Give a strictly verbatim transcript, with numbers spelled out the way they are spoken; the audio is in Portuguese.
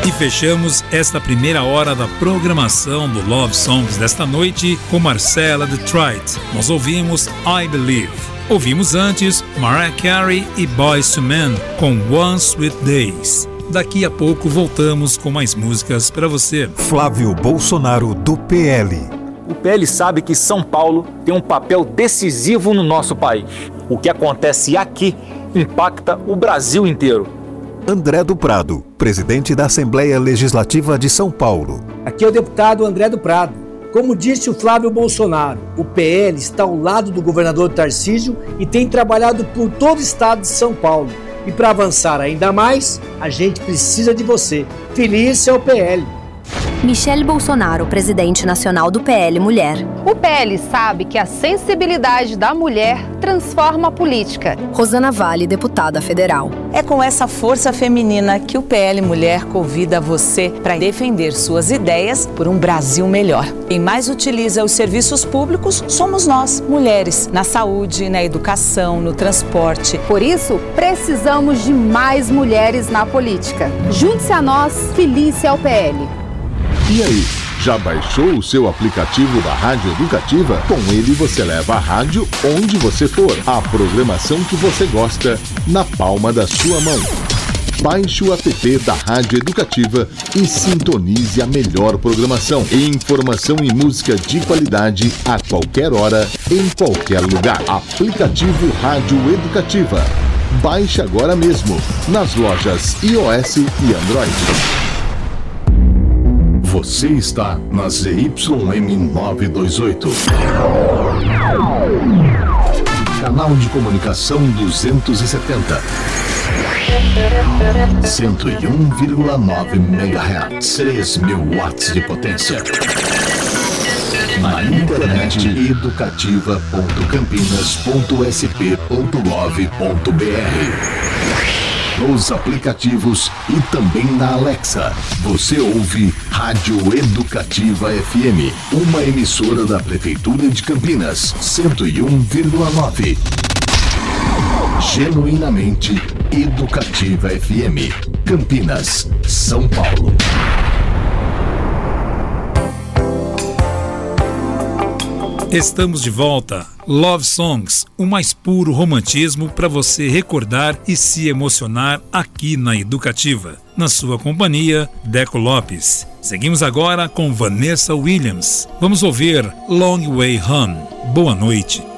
E fechamos esta primeira hora da programação do Love Songs desta noite com Marcella Detroit. Nós ouvimos I Believe. Ouvimos antes Mariah Carey e Boyz two Men com One Sweet Days. Daqui a pouco voltamos com mais músicas para você. Flávio Bolsonaro do P L. O P L sabe que São Paulo tem um papel decisivo no nosso país. O que acontece aqui impacta o Brasil inteiro. André do Prado, presidente da Assembleia Legislativa de São Paulo. Aqui é o deputado André do Prado. Como disse o Flávio Bolsonaro, o P L está ao lado do governador Tarcísio e tem trabalhado por todo o estado de São Paulo. E para avançar ainda mais, a gente precisa de você. Feliz é o P L. Michele Bolsonaro, presidente nacional do P L Mulher. O P L sabe que a sensibilidade da mulher transforma a política. Rosana Vale, deputada federal. É com essa força feminina que o P L Mulher convida você para defender suas ideias por um Brasil melhor. Quem mais utiliza os serviços públicos somos nós, mulheres, na saúde, na educação, no transporte. Por isso, precisamos de mais mulheres na política. Junte-se a nós, feliz é o P L. E aí, já baixou o seu aplicativo da Rádio Educativa? Com ele você leva a rádio onde você for. A programação que você gosta na palma da sua mão. Baixe o app da Rádio Educativa e sintonize a melhor programação. Informação e música de qualidade a qualquer hora, em qualquer lugar. Aplicativo Rádio Educativa. Baixe agora mesmo nas lojas iOS e Android. Você está na Z Y M novecentos e vinte e oito. Canal de comunicação duzentos e setenta. cento e um vírgula nove megahertz. três mil watts de potência. Na internet educativa ponto campinas ponto s p ponto gov ponto b r. Nos aplicativos e também na Alexa. Você ouve Rádio Educativa F M, uma emissora da Prefeitura de Campinas, cento e um vírgula nove. Genuinamente Educativa F M, Campinas, São Paulo. Estamos de volta. Love Songs, o mais puro romantismo para você recordar e se emocionar aqui na Educativa. Na sua companhia, Deco Lopes. Seguimos agora com Vanessa Williams. Vamos ouvir Long Way Home. Boa noite.